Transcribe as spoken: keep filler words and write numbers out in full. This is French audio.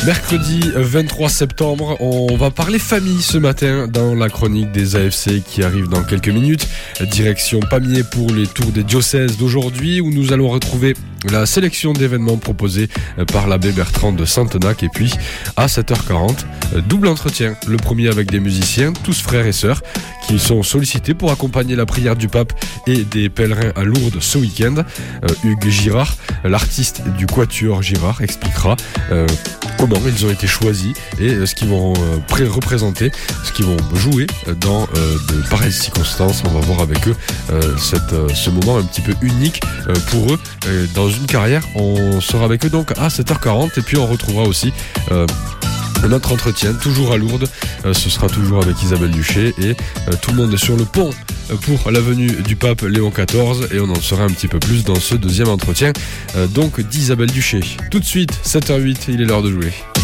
Mercredi vingt-trois septembre, on va parler famille ce matin dans la chronique des A F C qui arrive dans quelques minutes. Direction Pamiers pour les tours des diocèses d'aujourd'hui où nous allons retrouver la sélection d'événements proposés par l'abbé Bertrand de Santenac. Et puis à sept heures quarante, double entretien. Le premier avec des musiciens, tous frères et sœurs, qui sont sollicités pour accompagner la prière du pape et des pèlerins à Lourdes ce week-end. Euh, Hugues Girard, l'artiste du Quatuor Girard, expliquera euh, comment ils ont été choisis et euh, ce qu'ils vont euh, pré- représenter, ce qu'ils vont jouer dans euh, de pareilles circonstances. On va voir avec eux euh, cette, euh, ce moment un petit peu unique euh, pour eux euh, dans une carrière. On sera avec eux donc à sept heures quarante et puis on retrouvera aussi euh, notre entretien, toujours à Lourdes. Euh, ce sera toujours avec Isabelle Duché et euh, tout le monde est sur le pont pour la venue du pape Léon quatorze et on en saura un petit peu plus dans ce deuxième entretien euh, donc d'Isabelle Duché. Tout de suite, sept heures huit, il est l'heure de jouer.